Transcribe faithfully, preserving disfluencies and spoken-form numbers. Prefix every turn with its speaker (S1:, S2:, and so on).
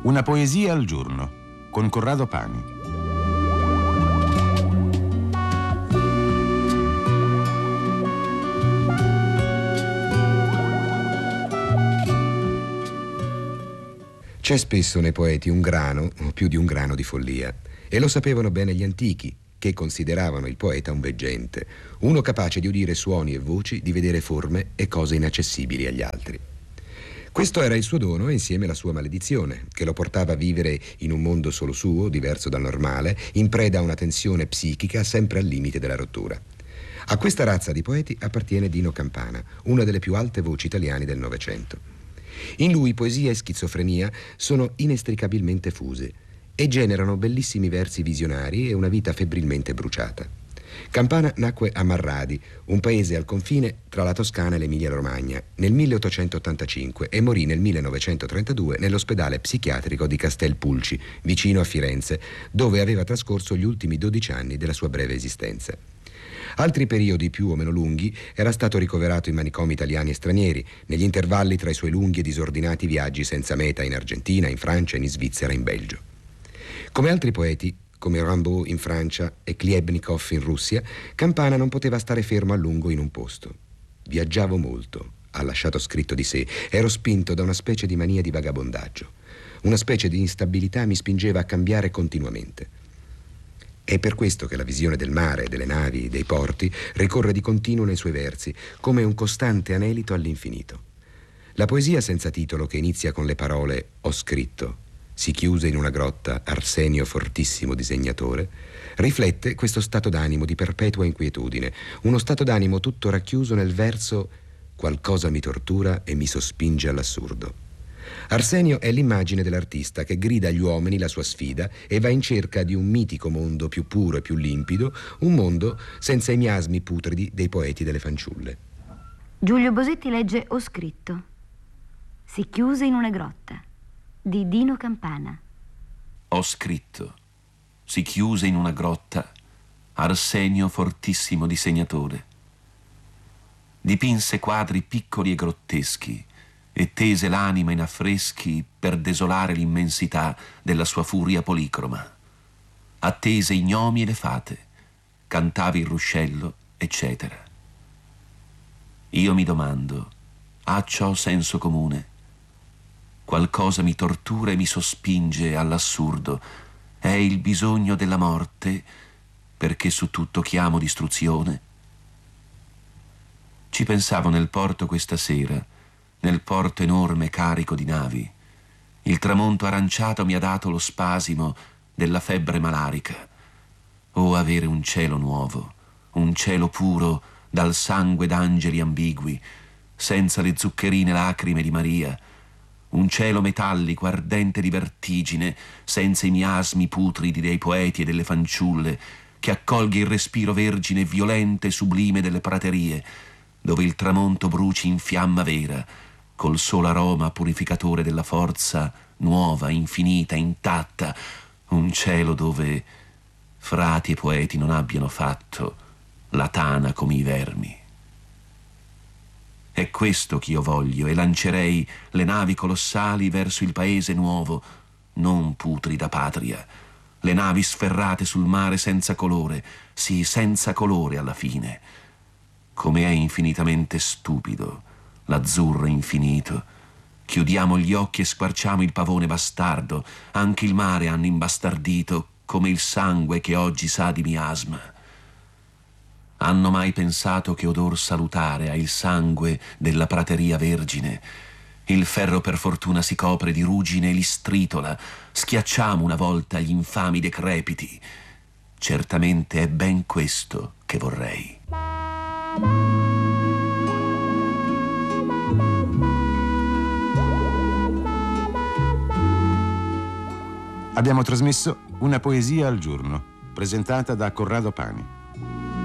S1: Una poesia al giorno con Corrado Pani.
S2: C'è spesso nei poeti un grano, o più di un grano di follia, e lo sapevano bene gli antichi, che consideravano il poeta un veggente, uno capace di udire suoni e voci, di vedere forme e cose inaccessibili agli altri. Questo era il suo dono e insieme la sua maledizione, che lo portava a vivere in un mondo solo suo, diverso dal normale, in preda a una tensione psichica sempre al limite della rottura. A questa razza di poeti appartiene Dino Campana, una delle più alte voci italiane del Novecento. In lui poesia e schizofrenia sono inestricabilmente fuse e generano bellissimi versi visionari e una vita febbrilmente bruciata. Campana nacque a Marradi, un paese al confine tra la Toscana e l'Emilia-Romagna, nel milleottocentottantacinque e morì nel millenovecentotrentadue nell'ospedale psichiatrico di Castelpulci, vicino a Firenze, dove aveva trascorso gli ultimi dodici anni della sua breve esistenza. Altri periodi più o meno lunghi era stato ricoverato in manicomi italiani e stranieri, negli intervalli tra i suoi lunghi e disordinati viaggi senza meta in Argentina, in Francia, in Svizzera e in Belgio. Come altri poeti, come Rimbaud in Francia e Khlyebnikov in Russia, Campana non poteva stare fermo a lungo in un posto. Viaggiavo molto, ha lasciato scritto di sé, ero spinto da una specie di mania di vagabondaggio. Una specie di instabilità mi spingeva a cambiare continuamente. È per questo che la visione del mare, delle navi, dei porti ricorre di continuo nei suoi versi, come un costante anelito all'infinito. La poesia senza titolo, che inizia con le parole «Ho scritto», si chiuse in una grotta Arsenio fortissimo disegnatore, riflette questo stato d'animo di perpetua inquietudine, uno stato d'animo tutto racchiuso nel verso «Qualcosa mi tortura e mi sospinge all'assurdo». Arsenio è l'immagine dell'artista che grida agli uomini la sua sfida e va in cerca di un mitico mondo più puro e più limpido, un mondo senza i miasmi putridi dei poeti delle fanciulle.
S3: Giulio Bosetti legge Ho scritto. Si chiuse in una grotta, di Dino Campana.
S4: Ho scritto. Si chiuse in una grotta, Arsenio fortissimo disegnatore. Dipinse quadri piccoli e grotteschi e tese l'anima in affreschi per desolare l'immensità della sua furia policroma. Attese i gnomi e le fate, cantava il ruscello, eccetera. Io mi domando, ha ciò senso comune? Qualcosa mi tortura e mi sospinge all'assurdo. È il bisogno della morte, perché su tutto chiamo distruzione? Ci pensavo nel porto questa sera, nel porto enorme carico di navi. Il tramonto aranciato mi ha dato lo spasimo della febbre malarica. Oh, avere un cielo nuovo, un cielo puro dal sangue d'angeli ambigui, senza le zuccherine lacrime di Maria, un cielo metallico ardente di vertigine, senza i miasmi putridi dei poeti e delle fanciulle, che accolga il respiro vergine e violente e sublime delle praterie, dove il tramonto bruci in fiamma vera, col solo aroma purificatore della forza nuova, infinita, intatta, un cielo dove frati e poeti non abbiano fatto la tana come i vermi. È questo che io voglio, e lancerei le navi colossali verso il paese nuovo, non putrida patria, le navi sferrate sul mare senza colore, sì, senza colore alla fine. Come è infinitamente stupido l'azzurro infinito. Chiudiamo gli occhi e squarciamo il pavone bastardo, anche il mare hanno imbastardito come il sangue che oggi sa di miasma. Hanno mai pensato che odor salutare ha il sangue della prateria vergine? Il ferro per fortuna si copre di ruggine e li stritola. Schiacciamo una volta gli infami decrepiti. Certamente è ben questo che vorrei.
S1: Abbiamo trasmesso Una poesia al giorno, presentata da Corrado Pani.